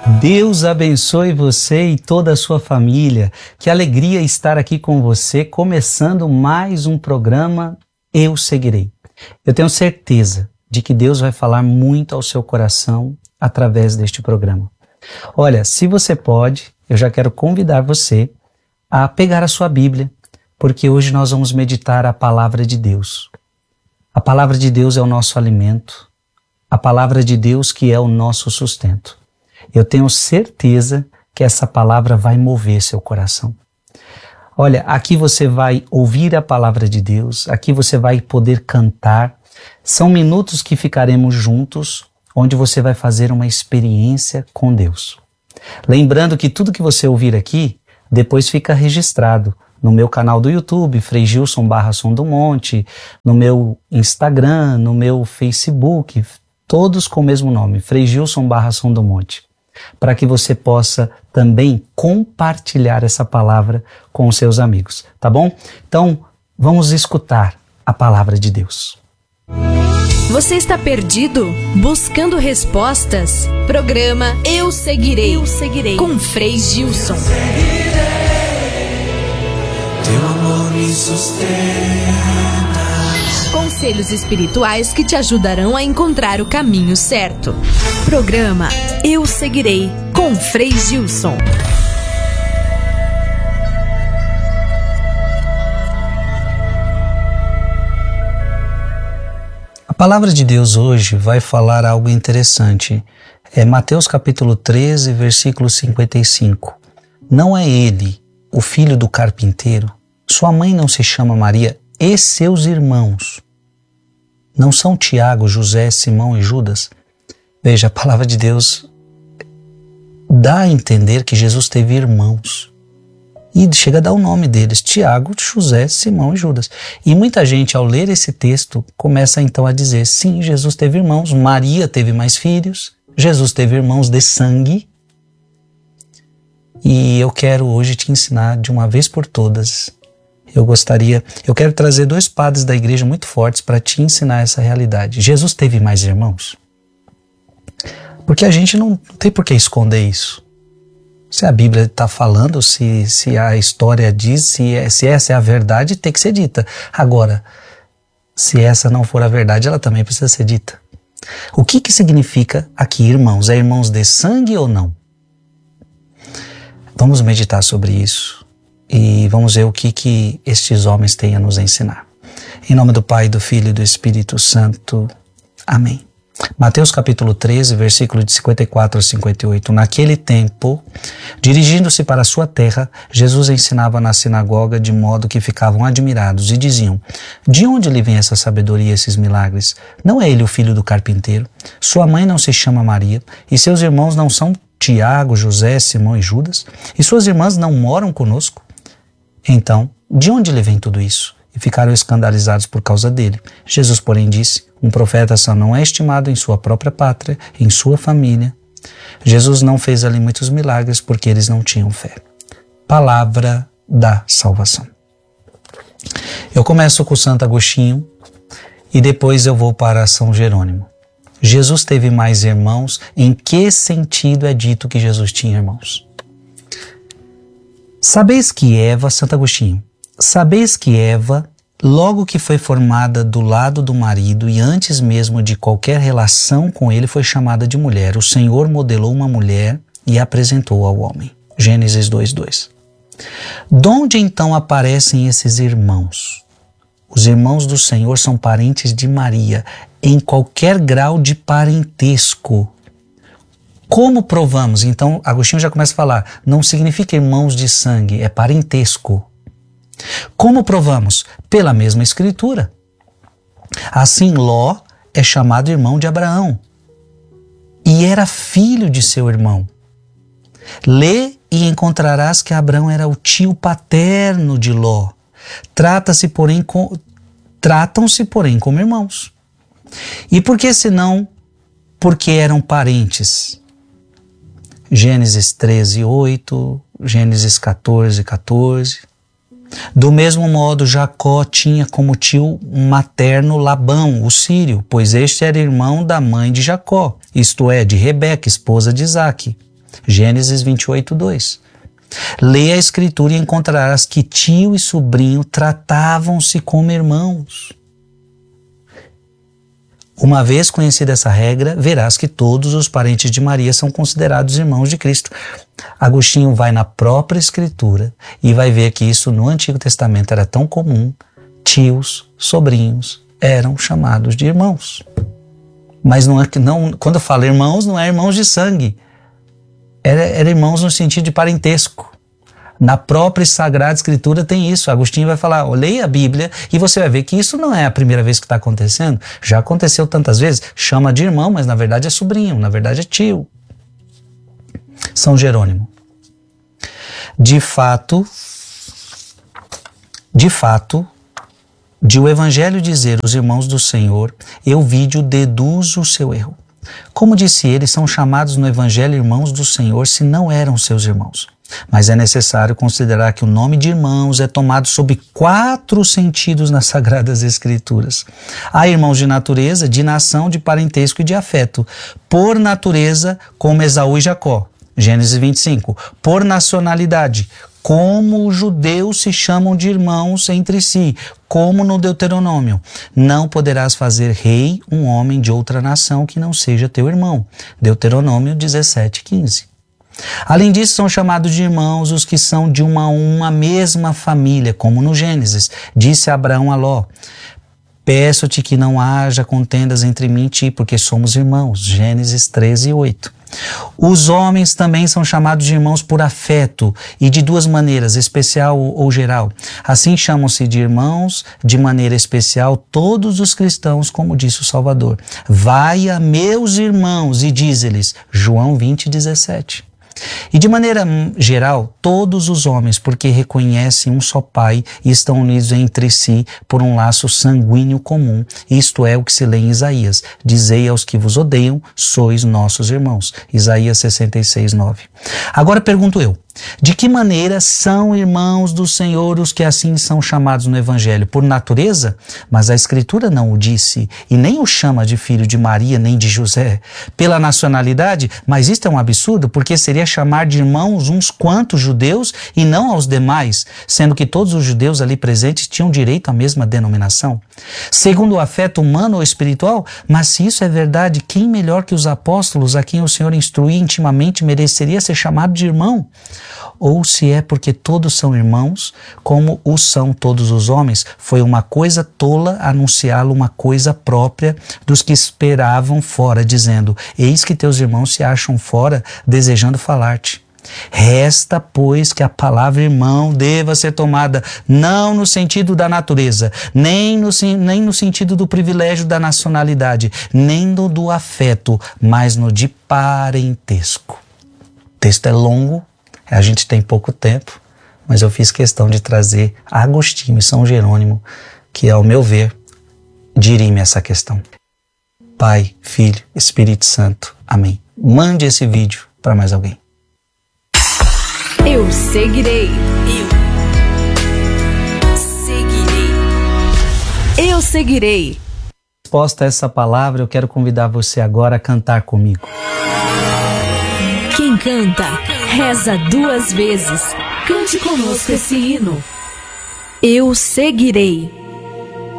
Deus abençoe você e toda a sua família. Que alegria estar aqui com você, começando mais um programa Eu Seguirei. Eu tenho certeza de que Deus vai falar muito ao seu coração através deste programa. Olha, se você pode, eu já quero convidar você a pegar a sua Bíblia, porque hoje nós vamos meditar a Palavra de Deus. A Palavra de Deus é o nosso alimento, a Palavra de Deus que é o nosso sustento. Eu tenho certeza que essa palavra vai mover seu coração. Olha, aqui você vai ouvir a palavra de Deus, aqui você vai poder cantar. São minutos que ficaremos juntos, onde você vai fazer uma experiência com Deus. Lembrando que tudo que você ouvir aqui, depois fica registrado no meu canal do YouTube, Frei Gilson /Som do Monte, no meu Instagram, no meu Facebook, todos com o mesmo nome, Frei Gilson /Som do Monte, para que você possa também compartilhar essa palavra com os seus amigos, tá bom? Então, vamos escutar a palavra de Deus. Você está perdido? Buscando respostas? Programa Eu Seguirei, com Frei Gilson. Teu amor me sustenta. Conselhos espirituais que te ajudarão a encontrar o caminho certo. Programa Eu Seguirei, com Frei Gilson. A palavra de Deus hoje vai falar algo interessante. É Mateus capítulo 13, versículo 55. Não é ele, o filho do carpinteiro? Sua mãe não se chama Maria e seus irmãos não são Tiago, José, Simão e Judas? Veja, a palavra de Deus dá a entender que Jesus teve irmãos. E chega a dar o nome deles, Tiago, José, Simão e Judas. E muita gente, ao ler esse texto, começa então a dizer, sim, Jesus teve irmãos, Maria teve mais filhos, Jesus teve irmãos de sangue. E eu quero hoje te ensinar de uma vez por todas. Eu quero trazer dois padres da igreja muito fortes para te ensinar essa realidade. Jesus teve mais irmãos? Porque a gente não tem por que esconder isso. Se a Bíblia está falando, se a história diz, se essa é a verdade, tem que ser dita. Agora, se essa não for a verdade, ela também precisa ser dita. O que significa aqui irmãos? É irmãos de sangue ou não? Vamos meditar sobre isso. E vamos ver o que estes homens têm a nos ensinar. Em nome do Pai, do Filho e do Espírito Santo. Amém. Mateus capítulo 13, versículo de 54 a 58. Naquele tempo, dirigindo-se para a sua terra, Jesus ensinava na sinagoga de modo que ficavam admirados e diziam: de onde lhe vem essa sabedoria e esses milagres? Não é ele o filho do carpinteiro? Sua mãe não se chama Maria e seus irmãos não são Tiago, José, Simão e Judas? E suas irmãs não moram conosco? Então, de onde lhe vem tudo isso? E ficaram escandalizados por causa dele. Jesus, porém, disse: um profeta só não é estimado em sua própria pátria, em sua família. Jesus não fez ali muitos milagres porque eles não tinham fé. Palavra da salvação. Eu começo com Santo Agostinho e depois eu vou para São Jerônimo. Jesus teve mais irmãos? Em que sentido é dito que Jesus tinha irmãos? Sabeis que Eva, Santo Agostinho, sabeis que Eva, logo que foi formada do lado do marido e antes mesmo de qualquer relação com ele, foi chamada de mulher. O Senhor modelou uma mulher e a apresentou ao homem. Gênesis 2:2. Donde então aparecem esses irmãos? Os irmãos do Senhor são parentes de Maria, em qualquer grau de parentesco. Como provamos? Então, Agostinho já começa a falar, não significa irmãos de sangue, é parentesco. Como provamos? Pela mesma escritura. Assim, Ló é chamado irmão de Abraão e era filho de seu irmão. Lê e encontrarás que Abraão era o tio paterno de Ló. Tratam-se, porém, como irmãos. E por que senão? Porque eram parentes. Gênesis 13:8, Gênesis 14:14. Do mesmo modo, Jacó tinha como tio materno Labão, o sírio, pois este era irmão da mãe de Jacó, isto é, de Rebeca, esposa de Isaque. Gênesis 28:2. Leia a escritura e encontrarás que tio e sobrinho tratavam-se como irmãos. Uma vez conhecida essa regra, verás que todos os parentes de Maria são considerados irmãos de Cristo. Agostinho vai na própria escritura e vai ver que isso no Antigo Testamento era tão comum. Tios, sobrinhos eram chamados de irmãos. Mas quando eu falo irmãos, não é irmãos de sangue. Era irmãos no sentido de parentesco. Na própria Sagrada Escritura tem isso. Agostinho vai falar, leia a Bíblia e você vai ver que isso não é a primeira vez que está acontecendo. Já aconteceu tantas vezes. Chama de irmão, mas na verdade é sobrinho, na verdade é tio. São Jerônimo. De fato, de o Evangelho dizer os irmãos do Senhor, Euvídio deduz o seu erro. Como disse ele, são chamados no Evangelho irmãos do Senhor se não eram seus irmãos. Mas é necessário considerar que o nome de irmãos é tomado sob 4 sentidos nas Sagradas Escrituras. Há irmãos de natureza, de nação, de parentesco e de afeto. Por natureza, como Esaú e Jacó. Gênesis 25. Por nacionalidade, como os judeus se chamam de irmãos entre si, como no Deuteronômio. Não poderás fazer rei um homem de outra nação que não seja teu irmão. Deuteronômio 17:15. Além disso, são chamados de irmãos os que são de uma mesma família, como no Gênesis. Disse Abraão a Ló, peço-te que não haja contendas entre mim e ti, porque somos irmãos. Gênesis 13:8. Os homens também são chamados de irmãos por afeto e de 2 maneiras, especial ou geral. Assim chamam-se de irmãos de maneira especial todos os cristãos, como disse o Salvador. Vai a meus irmãos e dize-lhes, João 20:17. E de maneira geral, todos os homens, porque reconhecem um só Pai e estão unidos entre si por um laço sanguíneo comum. Isto é o que se lê em Isaías. Dizei aos que vos odeiam, sois nossos irmãos. Isaías 66:9. Agora pergunto eu, de que maneira são irmãos do Senhor os que assim são chamados no Evangelho? Por natureza? Mas a Escritura não o disse, e nem o chama de filho de Maria, nem de José. Pela nacionalidade? Mas isto é um absurdo, porque seria chamar de irmãos uns quantos judeus e não aos demais, sendo que todos os judeus ali presentes tinham direito à mesma denominação. Segundo o afeto humano ou espiritual? Mas se isso é verdade, quem melhor que os apóstolos, a quem o Senhor instruía intimamente, mereceria ser chamado de irmão? Ou se é porque todos são irmãos, como o são todos os homens, foi uma coisa tola anunciá-lo uma coisa própria dos que esperavam fora, dizendo, eis que teus irmãos se acham fora, desejando falar-te. Resta, pois, que a palavra irmão deva ser tomada não no sentido da natureza, nem no sentido do privilégio da nacionalidade, nem no do afeto, mas no de parentesco. O texto é longo, a gente tem pouco tempo, mas eu fiz questão de trazer Agostinho e São Jerônimo, que, ao meu ver, dirime essa questão. Pai, Filho, Espírito Santo. Amém. Mande esse vídeo para mais alguém. Eu seguirei. Eu seguirei. Resposta a essa palavra, eu quero convidar você agora a cantar comigo. Quem canta, reza 2 vezes. Cante conosco esse hino. Eu seguirei.